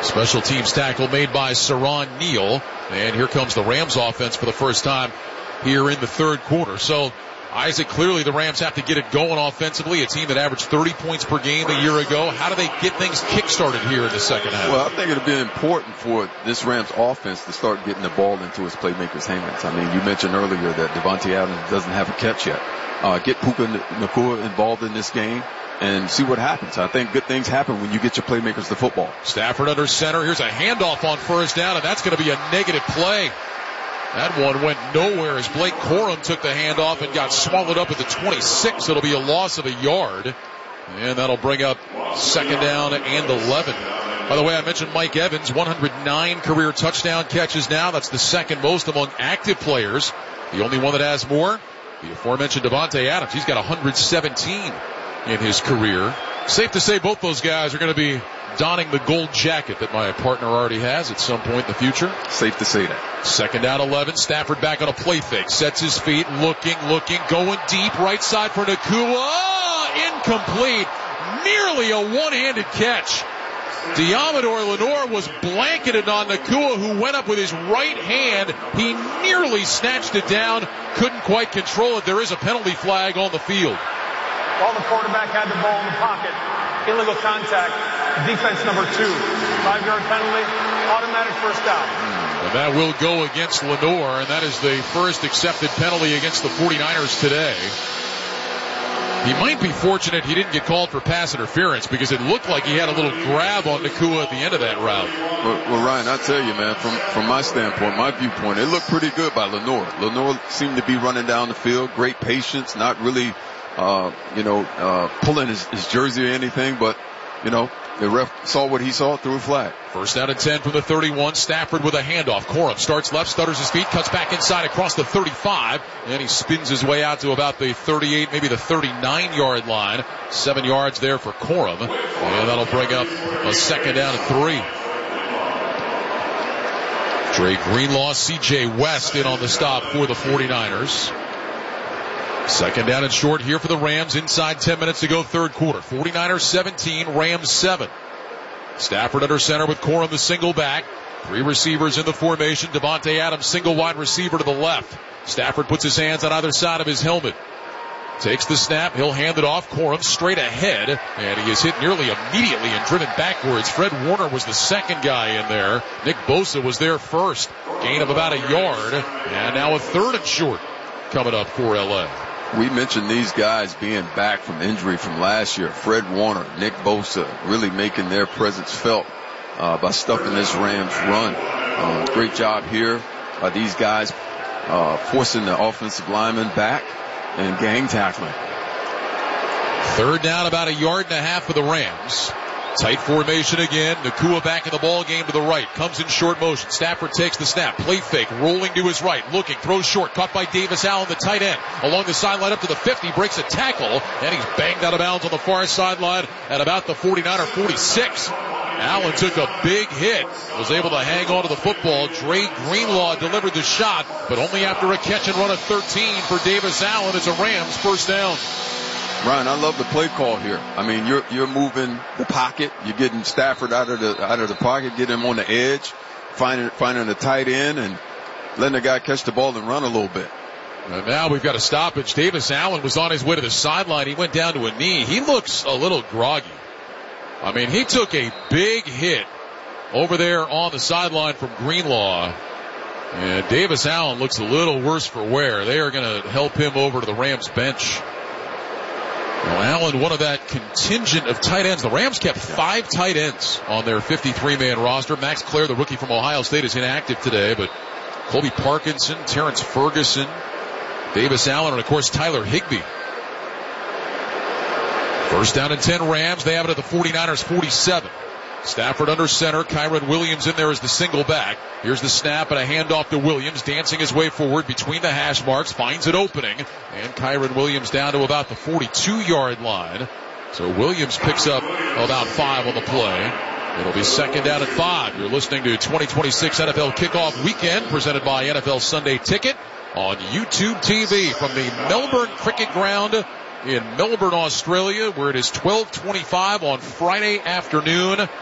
Special teams tackle made by Saron Neal. And here comes the Rams offense for the first time here in the third quarter. So, Isaac, clearly the Rams have to get it going offensively. A team that averaged 30 points per game a year ago. How do they get things kick-started here in the second half? Well, I think it'll be important for this Rams offense to start getting the ball into its playmakers' hands. I mean, you mentioned earlier that Davante Adams doesn't have a catch yet. Get Puka Nacua involved in this game and see what happens. I think good things happen when you get your playmakers the football. Stafford under center. Here's a handoff on first down, and that's going to be a negative play. That one went nowhere as Blake Corum took the handoff and got swallowed up at the 26. It'll be a loss of a yard. And that'll bring up second down and 11. By the way, I mentioned Mike Evans, 109 career touchdown catches now. That's the second most among active players. The only one that has more, the aforementioned Davante Adams. He's got 117 in his career. Safe to say both those guys are going to be donning the gold jacket that my partner already has at some point in the future. Safe to say that. Second down 11. Stafford back on a play fake. Sets his feet, looking, going deep. Right side for Nacua. Incomplete. Nearly a one-handed catch. Diamador Lenore was blanketed on Nacua, who went up with his right hand. He nearly snatched it down. Couldn't quite control it. There is a penalty flag on the field. While the quarterback had the ball in the pocket, illegal contact, defense number 2, 5-yard penalty, automatic first down. And that will go against Lenore, and that is the first accepted penalty against the 49ers today. He might be fortunate he didn't get called for pass interference because it looked like he had a little grab on Nacua at the end of that route. Well, Ryan, I tell you, man, from my standpoint, my viewpoint, it looked pretty good by Lenore. Lenore seemed to be running down the field, great patience, not really pulling his jersey or anything, but, the ref saw what he saw, threw a flag. First down and 10 from the 31. Stafford with a handoff. Corum starts left, stutters his feet, cuts back inside across the 35, and he spins his way out to about the 38, maybe the 39-yard line. 7 yards there for Corum, and that'll bring up a second down and 3. Dre Greenlaw, C.J. West in on the stop for the 49ers. Second down and short here for the Rams. Inside 10 minutes to go, third quarter. 49ers 17, Rams 7. Stafford under center with Corum the single back. 3 receivers in the formation. Davante Adams single wide receiver to the left. Stafford puts his hands on either side of his helmet. Takes the snap. He'll hand it off. Corum straight ahead. And he is hit nearly immediately and driven backwards. Fred Warner was the second guy in there. Nick Bosa was there first. Gain of about a yard. And now a third and short coming up for L.A. We mentioned these guys being back from injury from last year. Fred Warner, Nick Bosa, really making their presence felt by stuffing this Rams run. Great job here by these guys forcing the offensive lineman back and gang tackling. Third down, about a yard and a half for the Rams. Tight formation again. Nacua back in the ball game to the right. Comes in short motion. Stafford takes the snap. Play fake. Rolling to his right. Looking. Throws short. Caught by Davis Allen, the tight end. Along the sideline up to the 50. Breaks a tackle. And he's banged out of bounds on the far sideline at about the 49er 46. Allen took a big hit. Was able to hang on to the football. Dre Greenlaw delivered the shot, but only after a catch and run of 13 for Davis Allen. It's a Rams first down. Ryan, I love the play call here. I mean, you're moving the pocket. You're getting Stafford out of the pocket, getting him on the edge, finding a tight end, and letting the guy catch the ball and run a little bit. And now we've got a stoppage. Davis Allen was on his way to the sideline. He went down to a knee. He looks a little groggy. I mean, he took a big hit over there on the sideline from Greenlaw. And Davis Allen looks a little worse for wear. They are going to help him over to the Rams bench. Well, Allen, one of that contingent of tight ends. The Rams kept 5 tight ends on their 53-man roster. Max Clare, the rookie from Ohio State, is inactive today, but Colby Parkinson, Terrence Ferguson, Davis Allen, and of course Tyler Higbee. First down and 10 Rams. They have it at the 49ers 47. Stafford under center. Kyron Williams in there as the single back. Here's the snap and a handoff to Williams, dancing his way forward between the hash marks, finds an opening, and Kyron Williams down to about the 42-yard line. So Williams picks up about 5 on the play. It'll be second down and 5. You're listening to 2026 NFL Kickoff Weekend, presented by NFL Sunday Ticket on YouTube TV from the Melbourne Cricket Ground in Melbourne, Australia, where it is 12:25 on Friday afternoon.